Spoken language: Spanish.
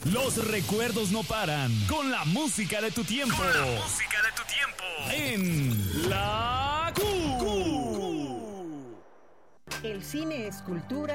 Los recuerdos no paran. Con la música de tu tiempo. En La Q. El cine es cultura.